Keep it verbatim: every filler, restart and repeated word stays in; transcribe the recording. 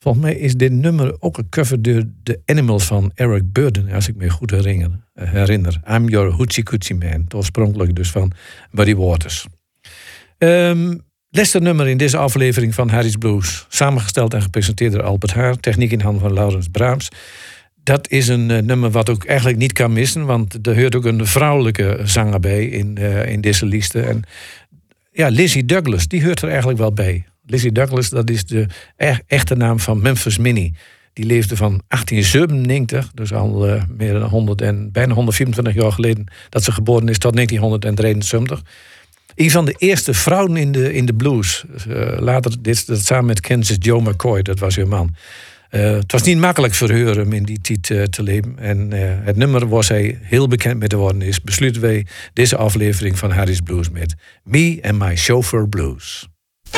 Volgens mij is dit nummer ook een cover door The Animals van Eric Burdon, als ik me goed herinner. herinner. I'm Your Hoochie Coochie Man. Het oorspronkelijk dus van Muddy Waters. Um, Laatste nummer in deze aflevering van Harry's Blues. Samengesteld en gepresenteerd door Albert Haar. Techniek in handen van Laurens Braams. Dat is een uh, nummer wat ook eigenlijk niet kan missen. Want er hoort ook een vrouwelijke zanger bij in, uh, in deze lijst. En ja, Lizzie Douglas, die hoort er eigenlijk wel bij. Lizzie Douglas, dat is de e- echte naam van Memphis Minnie. Die leefde van achttien zevenennegentig, dus al uh, meer dan honderd en bijna honderdvierentwintig jaar geleden dat ze geboren is, tot negentienhonderdzeventig. Een van de eerste vrouwen in de, in de blues. Uh, later dit, dat samen met Kansas Joe McCoy, dat was haar man. Uh, het was niet makkelijk voor haar om in die tijd uh, te leven. En uh, het nummer waar zij heel bekend mee geworden is, besluiten wij deze aflevering van Harry's Blues met Me and My Chauffeur Blues.